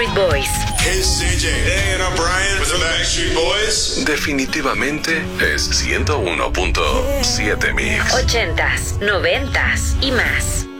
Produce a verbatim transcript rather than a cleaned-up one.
Backstreet Boys. Hey, C J. Hey, and I'm Brian with the Backstreet Boys. Definitivamente es ciento uno punto siete Mix. Ochentas, noventas y más.